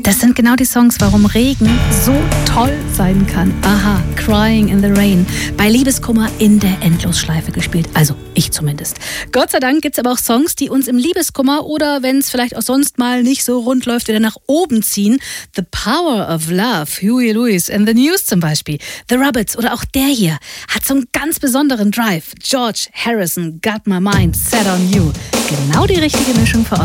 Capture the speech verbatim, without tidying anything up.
Das sind genau die Songs, warum Regen so toll sein kann. Aha, Crying in the Rain. Bei Liebeskummer in der Endlosschleife gespielt. Also ich zumindest. Gott sei Dank gibt es aber auch Songs, die uns im Liebeskummer oder wenn es vielleicht auch sonst mal nicht so rund läuft, wieder nach oben ziehen. The Power of Love, Huey Lewis and the News zum Beispiel. The Rubbits oder auch der hier hat so einen ganz besonderen Drive. George Harrison, Got My Mind Set on You. Genau die richtige Mischung für euch.